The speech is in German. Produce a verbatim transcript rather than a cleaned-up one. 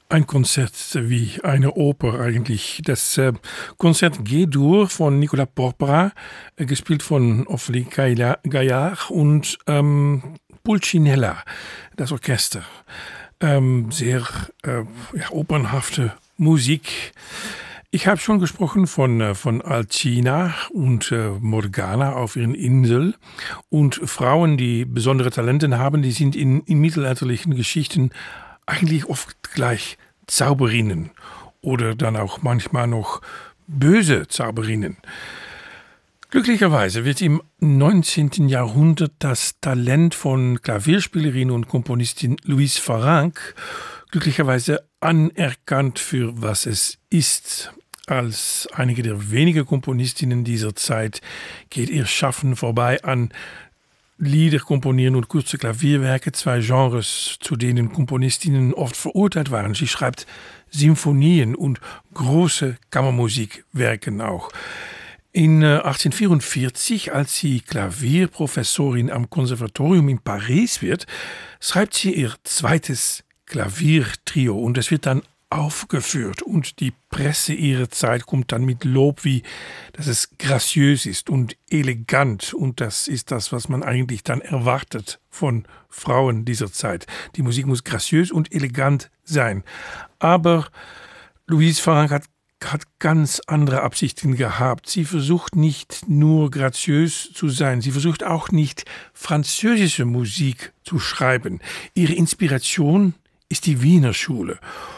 Ein Konzert wie eine Oper eigentlich. Das äh, Konzert G-Dur von Nicolas Porpora, äh, gespielt von Ophélie Gaillard und ähm, Pulcinella, das Orchester. Ähm, sehr äh, ja, opernhafte Musik. Ich habe schon gesprochen von, äh, von Alcina und äh, Morgana auf ihren Insel. Und Frauen, die besondere Talente haben, die sind in, in mittelalterlichen Geschichten eigentlich oft gleich Zauberinnen oder dann auch manchmal noch böse Zauberinnen. Glücklicherweise wird im neunzehnten Jahrhundert das Talent von Klavierspielerin und Komponistin Louise Farrenc glücklicherweise anerkannt für was es ist. Als einige der wenigen Komponistinnen dieser Zeit geht ihr Schaffen vorbei an Lieder komponieren und kurze Klavierwerke, zwei Genres, zu denen Komponistinnen oft verurteilt waren. Sie schreibt Symphonien und große Kammermusikwerke auch. In achtzehnhundertvierundvierzig, als sie Klavierprofessorin am Konservatorium in Paris wird, schreibt sie ihr zweites Klaviertrio und es wird dann aufgeführt und die Presse ihrer Zeit kommt dann mit Lob wie, dass es graziös ist und elegant und das ist das, was man eigentlich dann erwartet von Frauen dieser Zeit. Die Musik muss graziös und elegant sein. Aber Louise Farrenc hat, hat ganz andere Absichten gehabt. Sie versucht nicht nur graziös zu sein, sie versucht auch nicht französische Musik zu schreiben. Ihre Inspiration ist die Wiener Schule.